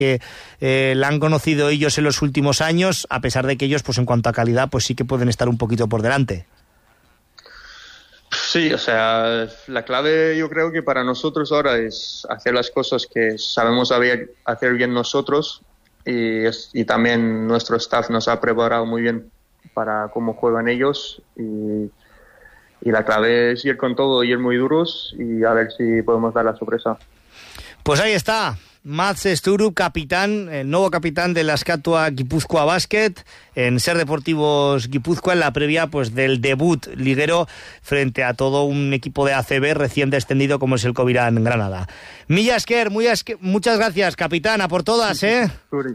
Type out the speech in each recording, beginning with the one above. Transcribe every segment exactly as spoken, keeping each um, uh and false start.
que eh, la han conocido ellos en los últimos años, a pesar de que ellos, pues en cuanto a calidad, pues sí que pueden estar un poquito por delante. Sí, o sea, la clave yo creo que para nosotros ahora es hacer las cosas que sabemos hacer bien nosotros y, y también nuestro staff nos ha preparado muy bien para cómo juegan ellos y, y la clave es ir con todo, ir muy duros y a ver si podemos dar la sorpresa. Pues ahí está, Mats Sturup, capitán, el nuevo capitán de la Azkatua Guipúzcoa Basket, en Ser Deportivos Guipúzcoa, en la previa pues del debut liguero frente a todo un equipo de A C B recién descendido como es el Covirán Granada. Mila esker, muy esker, muchas gracias, capitán, a por todas, ¿eh?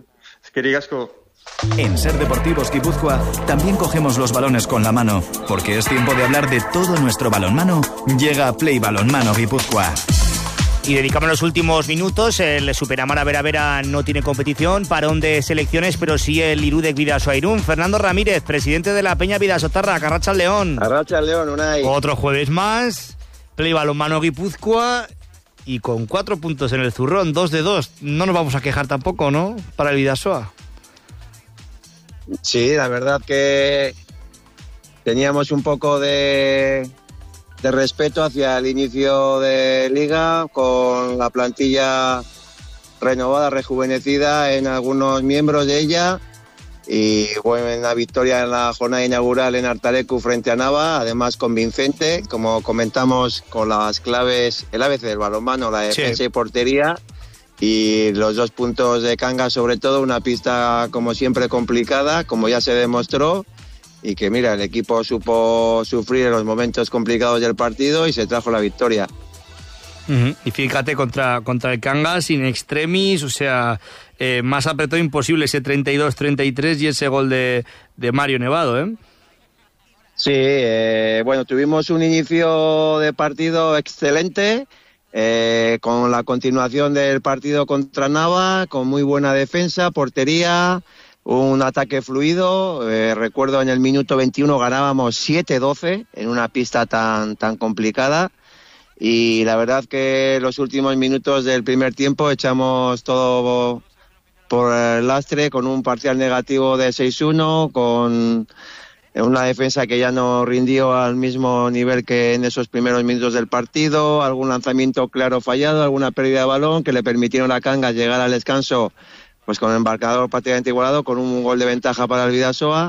En Ser Deportivos Guipúzcoa también cogemos los balones con la mano, porque es tiempo de hablar de todo nuestro balonmano. Llega Play Balonmano Guipúzcoa. Y dedicamos los últimos minutos. El Superamara Vera Vera no tiene competición, parón de selecciones, pero sí el Irudek Bidasoa Irún. Fernando Ramírez, presidente de la Peña Bidasotarra, Arratsaldeon León. Arratsaldeon León, Unai. Otro jueves más, Play Balonmano Guipúzcoa y con cuatro puntos en el zurrón, dos de dos. No nos vamos a quejar tampoco, ¿no? Para el Bidasoa. Sí, la verdad que teníamos un poco de... de respeto hacia el inicio de liga, con la plantilla renovada, rejuvenecida en algunos miembros de ella y buena victoria en la jornada inaugural en Artalecu frente a Nava, además convincente, como comentamos, con las claves, el A B C del balonmano, la defensa sí. y portería, y los dos puntos de Cangas, sobre todo, una pista como siempre complicada, como ya se demostró, y que mira, el equipo supo sufrir en los momentos complicados del partido y se trajo la victoria. Uh-huh. Y fíjate, contra, contra el Cangas, in extremis, o sea, eh, más apretado imposible ese treinta y dos treinta y tres y ese gol de, de Mario Nevado, ¿eh? Sí, eh, bueno, tuvimos un inicio de partido excelente, eh, con la continuación del partido contra Nava, con muy buena defensa, portería, un ataque fluido. Eh, recuerdo en el minuto veintiuno ganábamos siete doce en una pista tan, tan complicada, y la verdad que los últimos minutos del primer tiempo echamos todo por el lastre, con un parcial negativo de seis uno, con una defensa que ya no rindió al mismo nivel que en esos primeros minutos del partido, algún lanzamiento claro fallado, alguna pérdida de balón que le permitieron a Cangas llegar al descanso pues con el embarcador prácticamente igualado, con un gol de ventaja para el Bidasoa.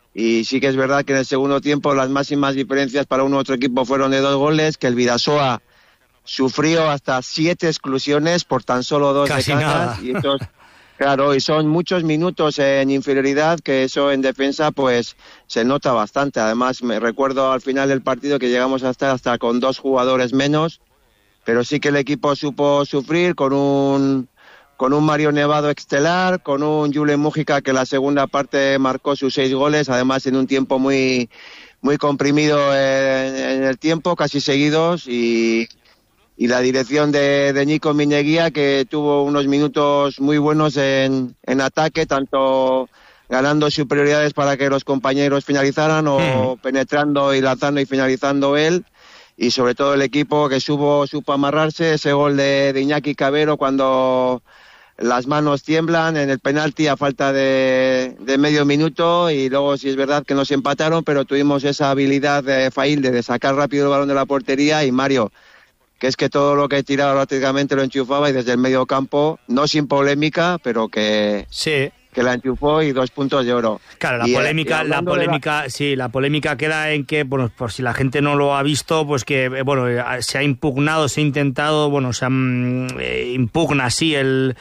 Y sí que es verdad que en el segundo tiempo las máximas diferencias para un u otro equipo fueron de dos goles, que el Bidasoa sufrió hasta siete exclusiones por tan solo dos Casi de Cangas. Y estos, claro, y son muchos minutos en inferioridad, que eso en defensa pues se nota bastante. Además, me recuerdo al final del partido que llegamos hasta, hasta con dos jugadores menos, pero sí que el equipo supo sufrir con un... con un Mario Nevado estelar, con un Julen Mújica que la segunda parte marcó sus seis goles, además en un tiempo muy muy comprimido en, en el tiempo, casi seguidos, y, y la dirección de, de Nico Mineguía, que tuvo unos minutos muy buenos en, en ataque, tanto ganando superioridades para que los compañeros finalizaran o mm. penetrando y lanzando y finalizando él. Y sobre todo el equipo que supo, supo amarrarse, ese gol de, de Iñaki Cabero cuando las manos tiemblan en el penalti a falta de, de medio minuto, y luego sí es verdad que nos empataron, pero tuvimos esa habilidad de Failde de sacar rápido el balón de la portería, y Mario, que es que todo lo que tiraba prácticamente lo enchufaba, y desde el medio campo, no sin polémica, pero que... Sí. que la enchufó, y dos puntos de oro. Claro, la y, polémica, y la polémica, la... sí, la polémica queda en que, bueno, por si la gente no lo ha visto, pues que, bueno, se ha impugnado, se ha intentado, bueno, se han, eh, impugna, sí, el,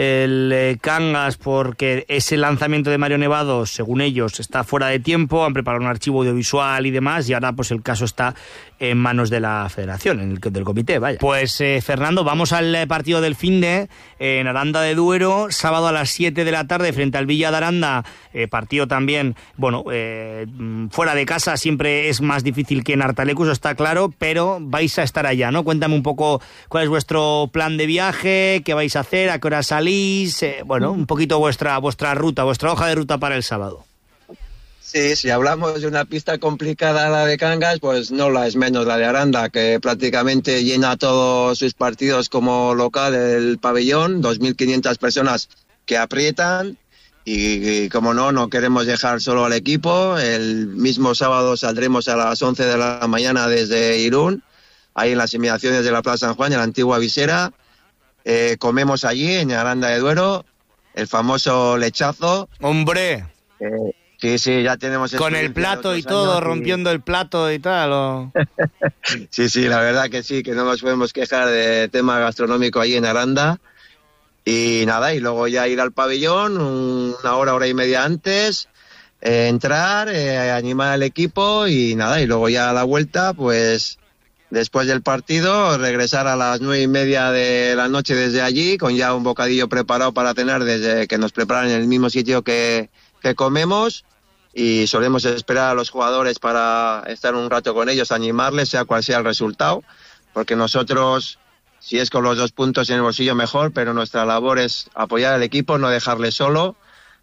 el eh, Cangas, porque ese lanzamiento de Mario Nevado, según ellos, está fuera de tiempo, han preparado un archivo audiovisual y demás, y ahora, pues el caso está en manos de la federación, en el, del comité, vaya. Pues, eh, Fernando, vamos al partido del finde, eh, en Aranda de Duero, sábado a las siete de la tarde, frente al Villa de Aranda, eh, partido también, bueno, eh, fuera de casa siempre es más difícil que en Artalecu, eso está claro, pero vais a estar allá, ¿no? Cuéntame un poco cuál es vuestro plan de viaje, qué vais a hacer, a qué hora salís, eh, bueno, un poquito vuestra, vuestra ruta, vuestra hoja de ruta para el sábado. Sí, si hablamos de una pista complicada, la de Cangas, pues no la es menos la de Aranda, que prácticamente llena todos sus partidos como local el pabellón, dos mil quinientas personas que aprietan y, y como no, no queremos dejar solo al equipo. El mismo sábado saldremos a las once de la mañana desde Irún, ahí en las inmediaciones de la Plaza San Juan, en la antigua visera. Eh, comemos allí, en Aranda de Duero, el famoso lechazo. ¡Hombre! Eh, sí, sí, ya tenemos... Con el plato y todo, y... rompiendo el plato y tal, ¿o? Sí, sí, la verdad que sí, que no nos podemos quejar de tema gastronómico ahí en Aranda. Y nada, y luego ya ir al pabellón una hora, hora y media antes, eh, entrar, eh, animar al equipo y nada, y luego ya a la vuelta, pues después del partido, regresar a las nueve y media de la noche desde allí, con ya un bocadillo preparado para cenar desde que nos preparan en el mismo sitio que, que comemos, y solemos esperar a los jugadores para estar un rato con ellos, animarles, sea cual sea el resultado, porque nosotros... Si es con los dos puntos en el bolsillo, mejor, pero nuestra labor es apoyar al equipo, no dejarle solo,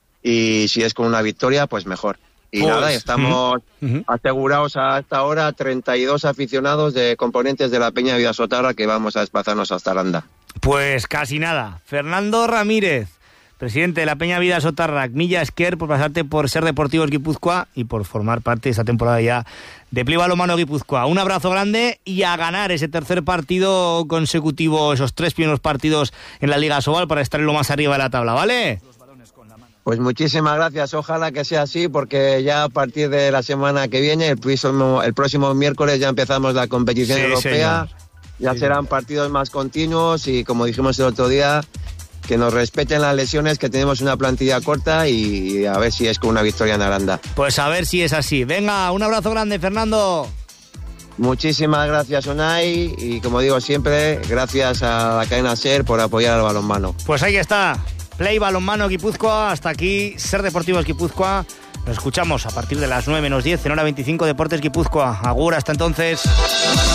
y si es con una victoria, pues mejor. Y pues, nada, estamos uh-huh. asegurados a esta hora treinta y dos aficionados de componentes de la Peña Bidasotarra que vamos a desplazarnos hasta Aranda. Pues casi nada. Fernando Ramírez, presidente de la Peña Bidasotarra, milla esker por pasarte por Ser Deportivos Guipúzcoa y por formar parte de esta temporada ya de Play Balonmano Guipúzcoa. Un abrazo grande y a ganar ese tercer partido consecutivo, esos tres primeros partidos en la Liga Sobal para estar en lo más arriba de la tabla, ¿vale? Pues muchísimas gracias, ojalá que sea así, porque ya a partir de la semana que viene, el próximo, el próximo miércoles ya empezamos la competición sí, europea, señor. ya sí. serán partidos más continuos y como dijimos el otro día, que nos respeten las lesiones, que tenemos una plantilla corta y a ver si es con una victoria en Aranda. Pues a ver si es así. Venga, un abrazo grande, Fernando. Muchísimas gracias, Unai, y como digo siempre, gracias a la cadena SER por apoyar al balonmano. Pues ahí está, Play Balonmano Guipúzcoa, hasta aquí Ser Deportivos Guipúzcoa. Nos escuchamos a partir de las nueve menos diez en hora veinticinco Deportes Guipúzcoa. Agur, hasta entonces.